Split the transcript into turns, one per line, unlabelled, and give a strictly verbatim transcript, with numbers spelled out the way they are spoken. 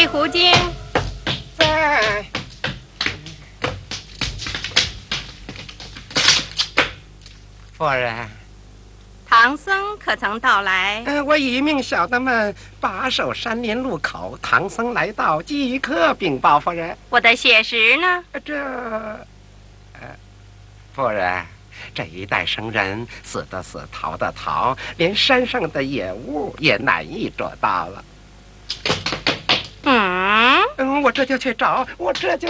魏狐精
在。夫人，
唐僧可曾到来？
呃，我已命小的们把守山林路口，唐僧来到，即刻禀报夫人。
我的血石呢？
这，呃，夫人，这一代生人死的死，逃的逃，连山上的野物也难以捉到了。
嗯，
嗯，我这就去找，我这就。